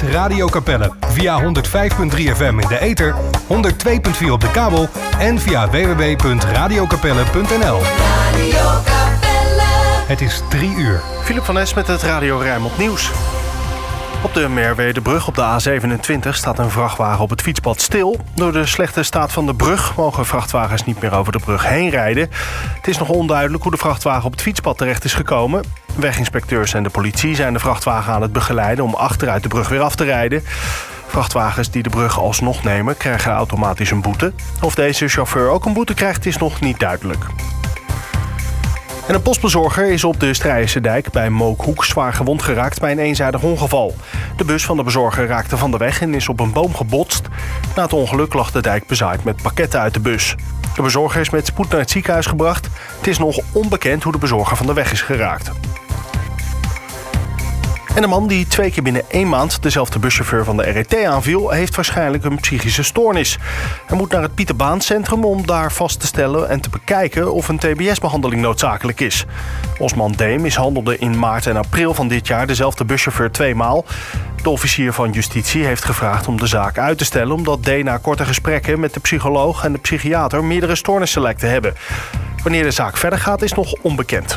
is Radio Capelle. Via 105.3 FM in de ether, 102.4 op de kabel en via www.radiocapelle.nl. Radio Capelle. Het is 3 uur. Philip van Es met het Radio Rijnmond Nieuws. Op de Merwedebrug op de A27 staat een vrachtwagen op het fietspad stil. Door de slechte staat van de brug mogen vrachtwagens niet meer over de brug heen rijden. Het is nog onduidelijk hoe de vrachtwagen op het fietspad terecht is gekomen. Weginspecteurs en de politie zijn de vrachtwagen aan het begeleiden om achteruit de brug weer af te rijden. Vrachtwagens die de brug alsnog nemen krijgen automatisch een boete. Of deze chauffeur ook een boete krijgt is nog niet duidelijk. En een postbezorger is op de Strijhense dijk bij Mookhoek zwaar gewond geraakt bij een eenzijdig ongeval. De bus van de bezorger raakte van de weg en is op een boom gebotst. Na het ongeluk lag de dijk bezaaid met pakketten uit de bus. De bezorger is met spoed naar het ziekenhuis gebracht. Het is nog onbekend hoe de bezorger van de weg is geraakt. En de man die 2 keer binnen 1 maand dezelfde buschauffeur van de RET aanviel, heeft waarschijnlijk een psychische stoornis. Hij moet naar het Pieterbaancentrum om daar vast te stellen en te bekijken of een TBS-behandeling noodzakelijk is. Osman D. mishandelde in maart en april van dit jaar dezelfde buschauffeur 2 maal. De officier van justitie heeft gevraagd om de zaak uit te stellen, omdat D. na korte gesprekken met de psycholoog en de psychiater meerdere stoornissen lijkt te hebben. Wanneer de zaak verder gaat is nog onbekend.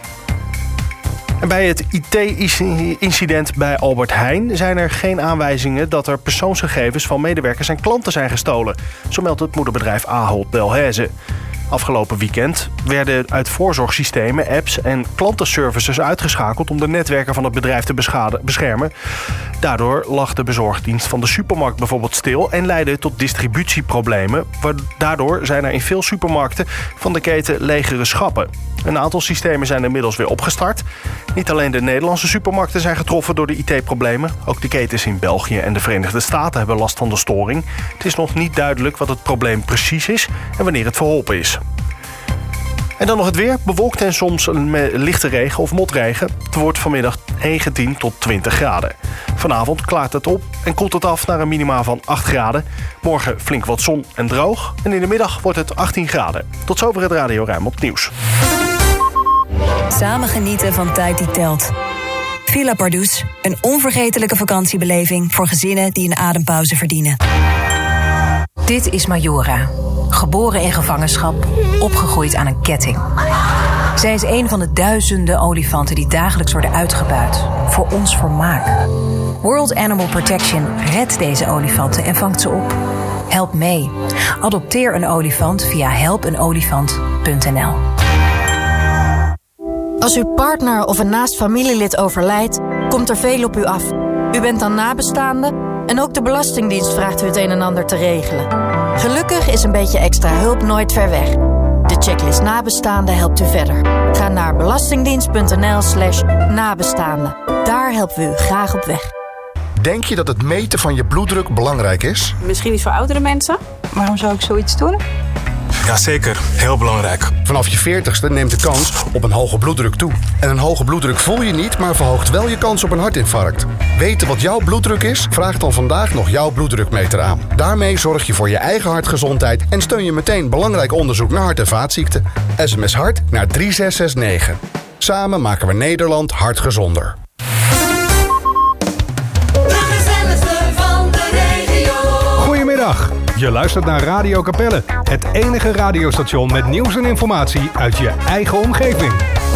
En bij het IT-incident bij Albert Heijn zijn er geen aanwijzingen dat er persoonsgegevens van medewerkers en klanten zijn gestolen. Zo meldt het moederbedrijf Ahold Delhaize. Afgelopen weekend werden uit voorzorgsystemen, apps en klantenservices uitgeschakeld om de netwerken van het bedrijf te beschermen. Daardoor lag de bezorgdienst van de supermarkt bijvoorbeeld stil en leidde het tot distributieproblemen. Daardoor zijn er in veel supermarkten van de keten legere schappen. Een aantal systemen zijn inmiddels weer opgestart. Niet alleen de Nederlandse supermarkten zijn getroffen door de IT-problemen. Ook de ketens in België en de Verenigde Staten hebben last van de storing. Het is nog niet duidelijk wat het probleem precies is en wanneer het verholpen is. En dan nog het weer. Bewolkt en soms lichte regen of motregen. Het wordt vanmiddag 19 tot 20 graden. Vanavond klaart het op en koelt het af naar een minima van 8 graden. Morgen flink wat zon en droog. En in de middag wordt het 18 graden. Tot zover het Radio Rijnmond Nieuws. Samen genieten van tijd die telt. Villa Pardoes, een onvergetelijke vakantiebeleving voor gezinnen die een adempauze verdienen. Dit is Majora. Geboren in gevangenschap, opgegroeid aan een ketting. Zij is een van de duizenden olifanten die dagelijks worden uitgebuit. Voor ons vermaak. World Animal Protection redt deze olifanten en vangt ze op. Help mee. Adopteer een olifant via helpenolifant.nl. Als uw partner of een naast familielid overlijdt, komt er veel op u af. U bent dan nabestaande en ook de Belastingdienst vraagt u het een en ander te regelen. Gelukkig is een beetje extra hulp nooit ver weg. De checklist nabestaande helpt u verder. Ga naar belastingdienst.nl/nabestaande. Daar helpen we u graag op weg. Denk je dat het meten van je bloeddruk belangrijk is? Misschien niet voor oudere mensen. Waarom zou ik zoiets doen? Jazeker, heel belangrijk. Vanaf je 40ste neemt de kans op een hoge bloeddruk toe. En een hoge bloeddruk voel je niet, maar verhoogt wel je kans op een hartinfarct. Weten wat jouw bloeddruk is? Vraag dan vandaag nog jouw bloeddrukmeter aan. Daarmee zorg je voor je eigen hartgezondheid en steun je meteen belangrijk onderzoek naar hart- en vaatziekten. SMS hart naar 3669. Samen maken we Nederland hartgezonder. Goedemiddag. Je luistert naar Radio Capelle, het enige radiostation met nieuws en informatie uit je eigen omgeving.